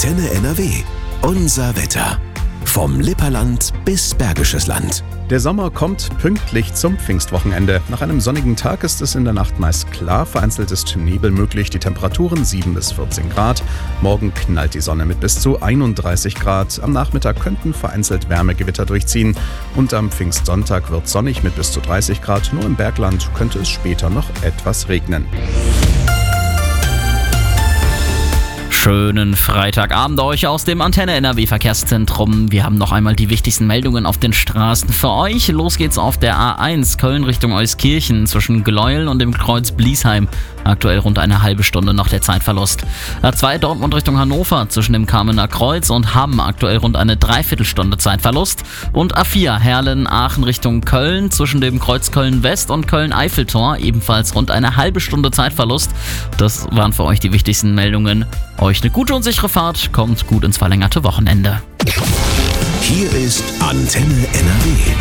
Antenne NRW. Unser Wetter. Vom Lipperland bis Bergisches Land. Der Sommer kommt pünktlich zum Pfingstwochenende. Nach einem sonnigen Tag ist es in der Nacht meist klar, vereinzelt ist Nebel möglich, die Temperaturen 7 bis 14 Grad. Morgen knallt die Sonne mit bis zu 31 Grad. Am Nachmittag könnten vereinzelt Wärmegewitter durchziehen. Und am Pfingstsonntag wird sonnig mit bis zu 30 Grad. Nur im Bergland könnte es später noch etwas regnen. Schönen Freitagabend euch aus dem Antenne NRW Verkehrszentrum. Wir haben noch einmal die wichtigsten Meldungen auf den Straßen für euch. Los geht's auf der A1 Köln Richtung Euskirchen zwischen Gleuel und dem Kreuz Bliesheim. Aktuell rund eine halbe Stunde noch der Zeitverlust. A2 Dortmund Richtung Hannover zwischen dem Kamener Kreuz und Hamm. Aktuell rund eine Dreiviertelstunde Zeitverlust. Und A4 Herlen-Aachen Richtung Köln zwischen dem Kreuz Köln-West und Köln-Eiffeltor. Ebenfalls rund eine halbe Stunde Zeitverlust. Das waren für euch die wichtigsten Meldungen. Euch eine gute und sichere Fahrt, kommt gut ins verlängerte Wochenende. Hier ist Antenne NRW.